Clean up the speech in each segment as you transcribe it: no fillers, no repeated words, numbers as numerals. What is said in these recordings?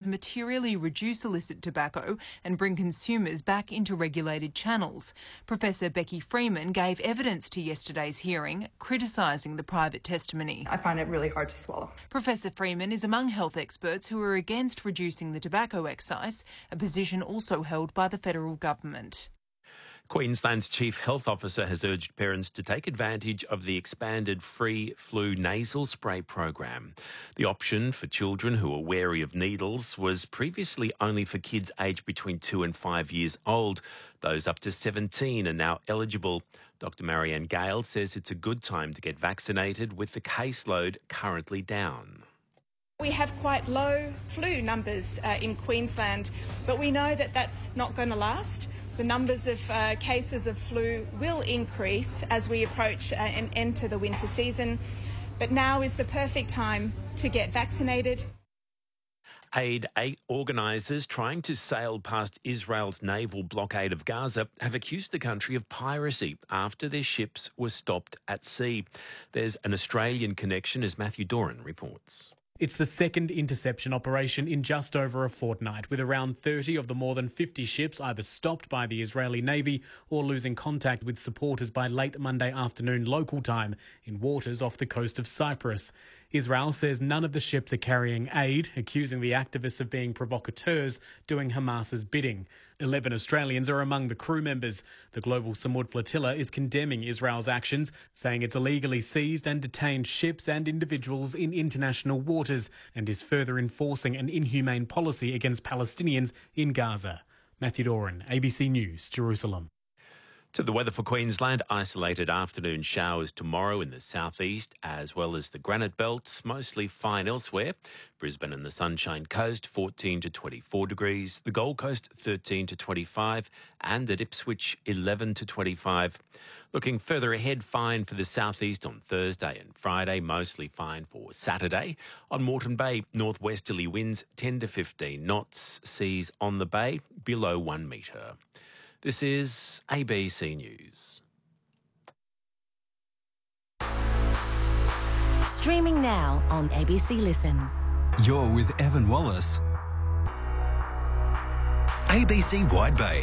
materially reduce illicit tobacco and bring consumers back into regulated channels. Professor Becky Freeman gave evidence to yesterday's hearing, criticising the private testimony. I find it really hard to swallow. Professor Freeman is among health experts who are against reducing the tobacco excise, a position also held by the federal government. Queensland's Chief Health Officer has urged parents to take advantage of the expanded free flu nasal spray program. The option for children who are wary of needles was previously only for kids aged between 2 and 5 years old. Those up to 17 are now eligible. Dr Marianne Gale says it's a good time to get vaccinated with the caseload currently down. We have quite low flu numbers in Queensland, but we know that that's not going to last. The numbers of cases of flu will increase as we approach and enter the winter season, but now is the perfect time to get vaccinated. Aid organisers trying to sail past Israel's naval blockade of Gaza have accused the country of piracy after their ships were stopped at sea. There's an Australian connection, as Matthew Doran reports. It's the second interception operation in just over a fortnight, with around 30 of the more than 50 ships either stopped by the Israeli Navy or losing contact with supporters by late Monday afternoon local time in waters off the coast of Cyprus. Israel says none of the ships are carrying aid, accusing the activists of being provocateurs doing Hamas's bidding. 11 Australians are among the crew members. The Global Samud Flotilla is condemning Israel's actions, saying it's illegally seized and detained ships and individuals in international waters and is further enforcing an inhumane policy against Palestinians in Gaza. Matthew Doran, ABC News, Jerusalem. To the weather for Queensland, isolated afternoon showers tomorrow in the southeast as well as the Granite Belt, mostly fine elsewhere. Brisbane and the Sunshine Coast 14 to 24 degrees, the Gold Coast 13 to 25 and at Ipswich 11 to 25. Looking further ahead, fine for the southeast on Thursday and Friday, mostly fine for Saturday. On Moreton Bay, northwesterly winds 10 to 15 knots, seas on the bay below 1 metre. This is ABC News. Streaming now on ABC Listen. You're with Evan Wallace. ABC Wide Bay.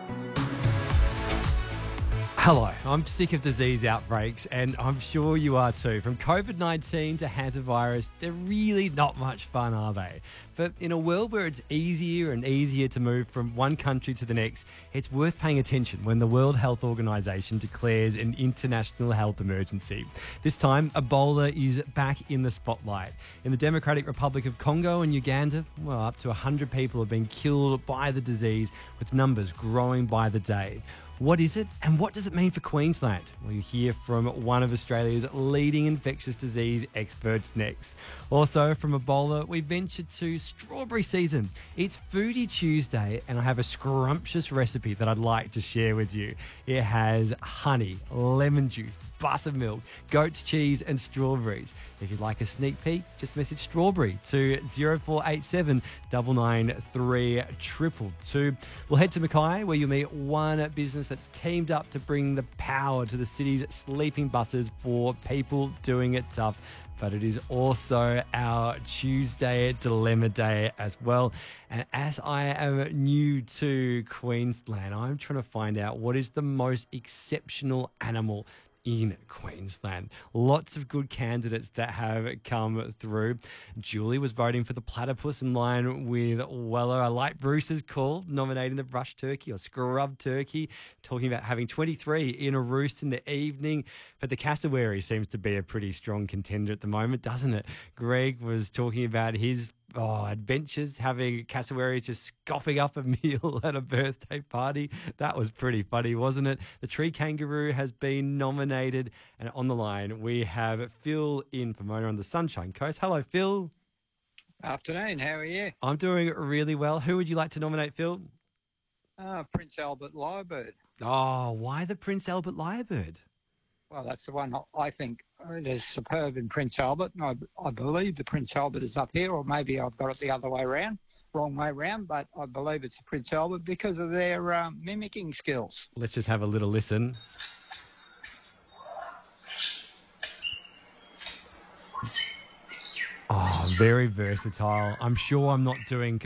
Hello, I'm sick of disease outbreaks, and I'm sure you are too. From COVID-19 to hantavirus, they're really not much fun, are they? But in a world where it's easier and easier to move from one country to the next, it's worth paying attention when the World Health Organization declares an international health emergency. This time, Ebola is back in the spotlight. In the Democratic Republic of Congo and Uganda, well, up to 100 people have been killed by the disease, with numbers growing by the day. What is it and what does it mean for Queensland? We'll hear from one of Australia's leading infectious disease experts next. Also from Ebola, we venture to strawberry season. It's Foodie Tuesday and I have a scrumptious recipe that I'd like to share with you. It has honey, lemon juice, buttermilk, goat's cheese and strawberries. If you'd like a sneak peek, just message strawberry to 0487 993 222. We'll head to Mackay where you'll meet one business that's teamed up to bring the power to the city's sleeping buses for people doing it tough. But it is also our Tuesday Dilemma Day as well. And as I am new to Queensland, I'm trying to find out what is the most exceptional animal in Queensland. Lots of good candidates that have come through. Julie was voting for the platypus in line with Weller. I like Bruce's call, nominating the brush turkey or scrub turkey, talking about having 23 in a roost in the evening. But the cassowary seems to be a pretty strong contender at the moment, doesn't it? Greg was talking about his adventures, having cassowaries just scoffing up a meal at a birthday party. That was pretty funny, wasn't it? The tree kangaroo has been nominated. And on the line, we have Phil in Pomona on the Sunshine Coast. Hello, Phil. Afternoon, how are you? I'm doing really well. Who would you like to nominate, Phil? Prince Albert Lyrebird. Oh, why the Prince Albert Lyrebird? Well, that's the one I think is superb in Prince Albert. And I believe the Prince Albert is up here, or maybe I've got it the other way around, wrong way around, but I believe it's Prince Albert because of their mimicking skills. Let's just have a little listen. Oh, very versatile. I'm sure I'm not doing